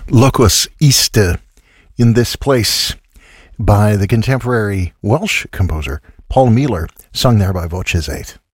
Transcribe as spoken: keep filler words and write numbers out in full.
Locus Iste, In This Place, by the contemporary Welsh composer Paul Mealer, sung there by Voces eight.